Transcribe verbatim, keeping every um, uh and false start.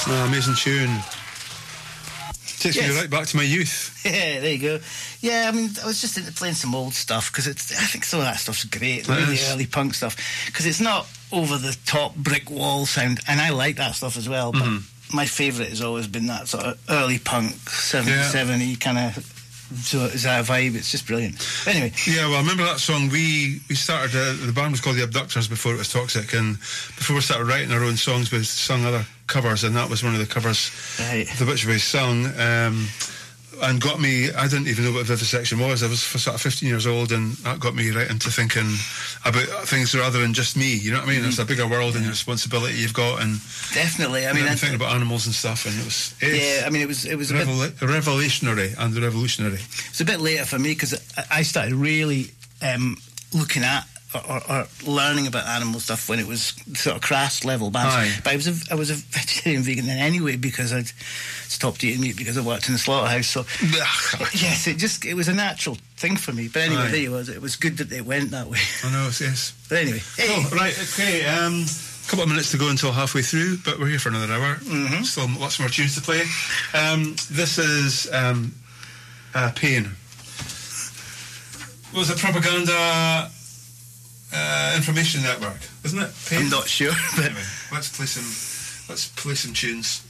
Oh, amazing tune. Takes yes. me right back to my youth. Yeah, there you go. Yeah, I mean, I was just into playing some old stuff because it's. I think some of that stuff's great, the really early punk stuff, because it's not over the top brick wall sound, and I like that stuff as well. But mm-hmm. my favourite has always been that sort of early punk, seventy-seven y yeah. kind of. So is that a vibe? It's just brilliant. But anyway, yeah. Well, I remember that song. We we started. Uh, the band was called the Abductors before it was Toxic, and before we started writing our own songs, we sung other covers, and that was one of the covers right. the which we sung. Um, and got me, I didn't even know what vivisection was. I was sort of fifteen years old, and that got me right into thinking about things that are other than just me, you know what I mean? Mm-hmm. There's a bigger world yeah. and responsibility you've got, and definitely, I mean, I'm thinking about animals and stuff, and it was yeah, I mean, it was it was revel- a bit revolutionary and revolutionary. It's a bit later for me, because I started really um, looking at Or, or learning about animal stuff when it was sort of crass level bands. Aye. But I was a I was a vegetarian vegan then anyway, because I'd stopped eating meat because I worked in the slaughterhouse. So yes, it just it was a natural thing for me. But anyway, Aye. there you was. It was good that it went that way. I know, yes. But anyway, hey. Oh, right, okay. Um, a couple of minutes to go until halfway through, but we're here for another hour. Mm-hmm. Still lots more tunes to play. Um, this is um, uh, Pain. Was it Propaganda? Uh, information network, isn't it? Pain? I'm not sure. But anyway, let's play some. Let's play some tunes.